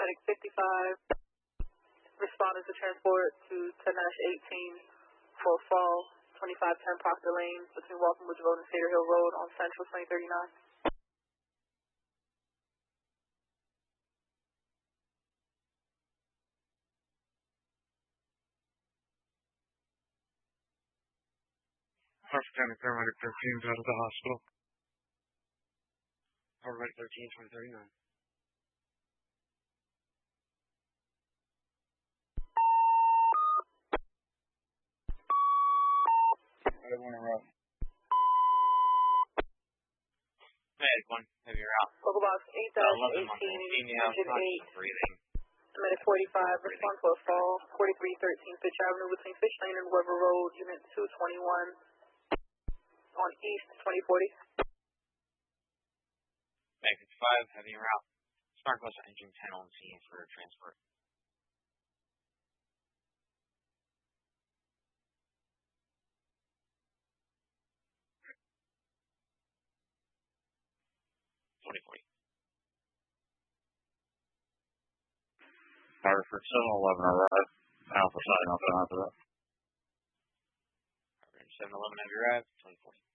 paramedic 55. Responded to transport to 10-18 for a fall, 2510 Proctor Lane between Walton Woods Road and Cedar Hill Road on Central 2039. Harford County Paramedic 13 is out of the hospital. Paramedic 13, 2039. Everyone around. Medic 1, heavy route. Local box 8-18, engine 8, breathing. Medic 45, respond to a fall, 4313 Fitch Avenue between Fitch Lane and Weber Road, unit 221 on East 2040. Medic 55, heavy route. Smart bus engine 10 on scene for transport. Hartford 711 arrived. Alpha side, nothing after that. 711 heavy arrived, 2040.